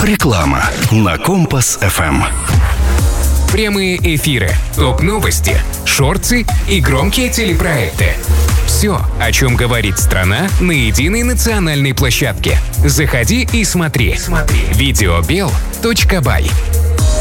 Реклама на Компас ФМ. Прямые эфиры, топ-новости, шорты и громкие телепроекты. Все, о чем говорит страна на единой национальной площадке. Заходи и смотри. Видеобел.бай.